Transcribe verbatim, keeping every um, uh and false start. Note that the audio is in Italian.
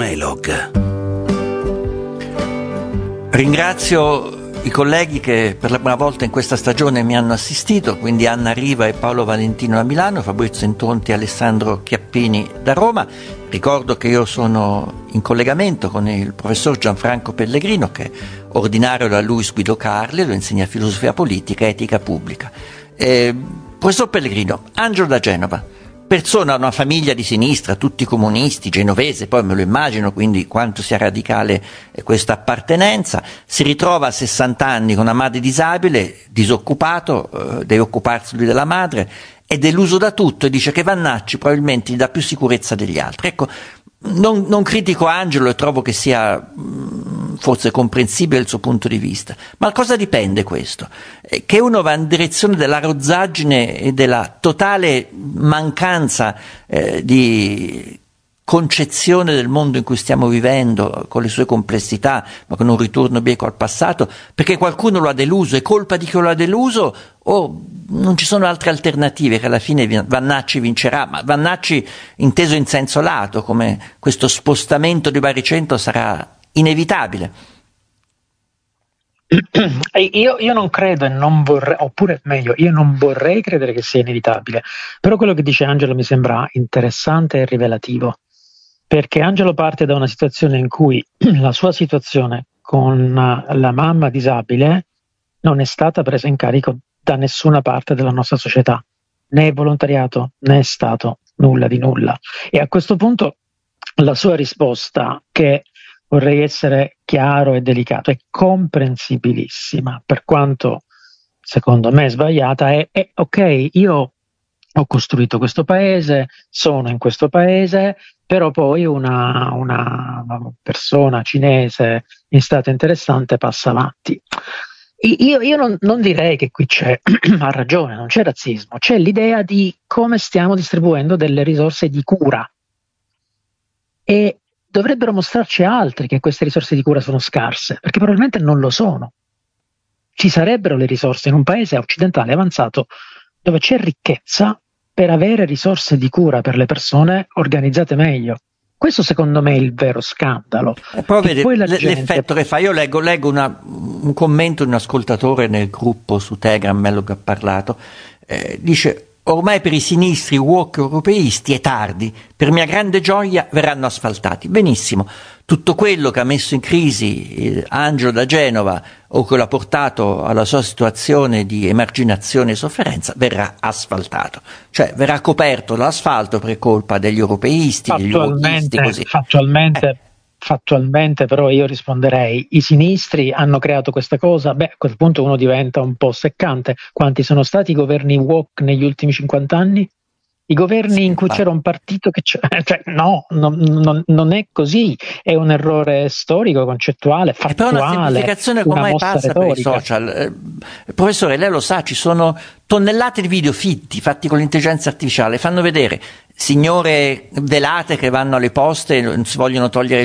Melog. Ringrazio i colleghi che per la prima volta in questa stagione mi hanno assistito, quindi Anna Riva e Paolo Valentino da Milano, Fabrizio Intronti e Alessandro Chiappini da Roma. Ricordo che io sono in collegamento con il professor Gianfranco Pellegrino, che è ordinario da Luis Guido Carli, lo insegna filosofia politica e etica pubblica. Eh, professor Pellegrino, Angelo da Genova, persona, una famiglia di sinistra, tutti comunisti, genovese, poi me lo immagino, quindi quanto sia radicale questa appartenenza, si ritrova a sessanta anni con una madre disabile, disoccupato, eh, deve occuparsi lui della madre, è deluso da tutto e dice che Vannacci probabilmente gli dà più sicurezza degli altri. Ecco, non, non critico Angelo e trovo che sia mh, forse comprensibile il suo punto di vista, ma da cosa dipende questo? Eh, che uno va in direzione della rozzaggine e della totale mancanza eh, di concezione del mondo in cui stiamo vivendo, con le sue complessità, ma con un ritorno bieco al passato, perché qualcuno lo ha deluso, è colpa di chi lo ha deluso o non ci sono altre alternative, che alla fine Vannacci vincerà, ma Vannacci inteso in senso lato, come questo spostamento di baricentro sarà inevitabile. Io, io non credo e non vorrei, oppure meglio, io non vorrei credere che sia inevitabile, però quello che dice Angelo mi sembra interessante e rivelativo, perché Angelo parte da una situazione in cui la sua situazione con la mamma disabile non è stata presa in carico da nessuna parte della nostra società, né volontariato né Stato, nulla di nulla. E a questo punto la sua risposta, che vorrei essere chiaro e delicato, è comprensibilissima, per quanto secondo me sbagliata, è, è ok, io ho costruito questo paese, sono in questo paese, però poi una, una persona cinese in stato interessante passa avanti. Io, io non, non direi che qui c'è, ha ragione, non c'è razzismo, c'è l'idea di come stiamo distribuendo delle risorse di cura. E dovrebbero mostrarci altri che queste risorse di cura sono scarse, perché probabilmente non lo sono. Ci sarebbero le risorse in un paese occidentale avanzato dove c'è ricchezza per avere risorse di cura per le persone organizzate meglio. Questo secondo me è il vero scandalo. E poi vede poi la l'effetto gente... che fa. Io leggo, leggo una, un commento di un ascoltatore nel gruppo su Telegram, Mello che ha parlato, eh, dice: ormai per i sinistri woke europeisti è tardi, per mia grande gioia verranno asfaltati. Benissimo, tutto quello che ha messo in crisi eh, Angelo da Genova o che l'ha portato alla sua situazione di emarginazione e sofferenza verrà asfaltato, cioè verrà coperto l'asfalto per colpa degli europeisti, degli wokeisti, così. Fattualmente, eh. fattualmente però io risponderei: i sinistri hanno creato questa cosa, beh, a quel punto uno diventa un po' seccante. Quanti sono stati i governi woke negli ultimi cinquanta anni? I governi sì, in cui c'era un partito che c'è, cioè, no, non, non, non è così, è un errore storico, concettuale, fattuale. È però una semplificazione che ormai passa retorica. per i social. Eh, professore, lei lo sa, ci sono tonnellate di video fitti fatti con l'intelligenza artificiale, fanno vedere signore velate che vanno alle poste e non si vogliono togliere